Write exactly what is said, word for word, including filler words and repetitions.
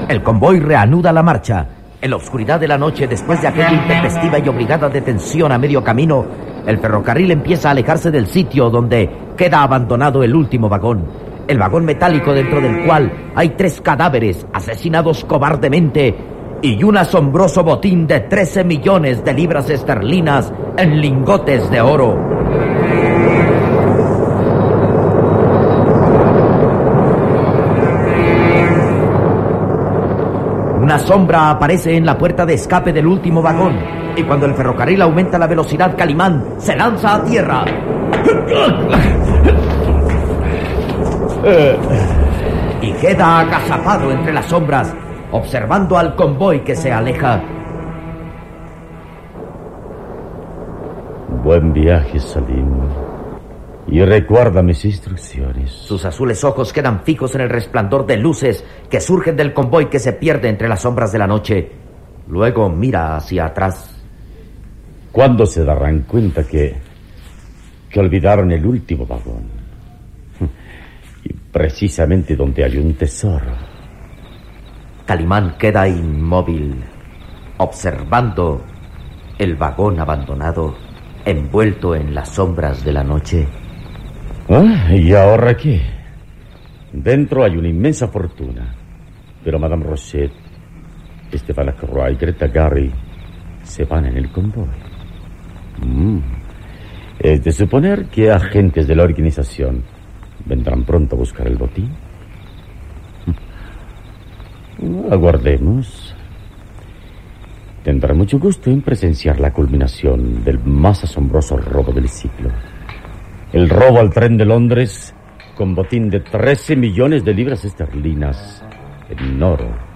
El convoy reanuda la marcha. En la oscuridad de la noche, después de aquella intempestiva y obligada detención a medio camino, el ferrocarril empieza a alejarse del sitio donde queda abandonado el último vagón. El vagón metálico dentro del cual hay tres cadáveres asesinados cobardemente y un asombroso botín de trece millones de libras esterlinas en lingotes de oro. Una sombra aparece en la puerta de escape del último vagón, y cuando el ferrocarril aumenta la velocidad, Calimán se lanza a tierra. Y queda agazapado entre las sombras, observando al convoy que se aleja. Buen viaje, Salim. Y recuerda mis instrucciones. Sus azules ojos quedan fijos en el resplandor de luces que surgen del convoy que se pierde entre las sombras de la noche. Luego mira hacia atrás. ¿Cuándo se darán cuenta que... que olvidaron el último vagón? Y precisamente donde hay un tesoro. Calimán queda inmóvil, observando el vagón abandonado, envuelto en las sombras de la noche. ¿Ah? ¿Y ahora qué? Dentro hay una inmensa fortuna, pero Madame Rochet, Esteban Lacroix y Greta Garry se van en el convoy. Mm. Es de suponer que agentes de la organización vendrán pronto a buscar el botín. Aguardemos. Tendré mucho gusto en presenciar la culminación del más asombroso robo del siglo. El robo al tren de Londres con botín de trece millones de libras esterlinas en oro.